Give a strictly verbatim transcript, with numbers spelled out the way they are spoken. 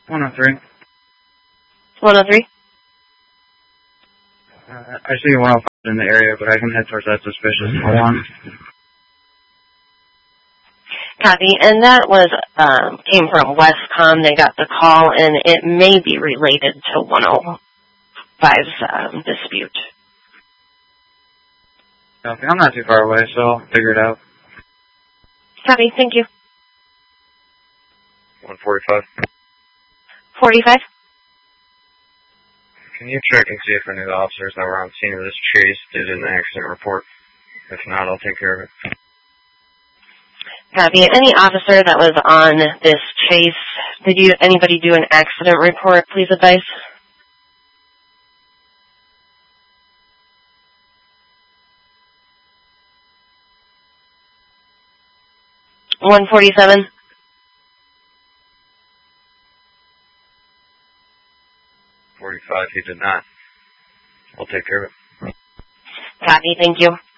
one oh three. one oh three? Uh, I see one oh five in the area, but I can head towards that suspicious one. Copy. And that was, um, came from Westcom. They got the call, and it may be related to one oh five's um, dispute. Okay, I'm not too far away, so I'll figure it out. Copy. Thank you. one forty-five. forty-five? Can you check and see if any of the officers that were on scene of this chase did an accident report? If not, I'll take care of it. Copy. Any officer that was on this chase, did you anybody do an accident report, please advise? one forty-seven? forty-five, he did not. I'll take care of it. Copy. Thank you.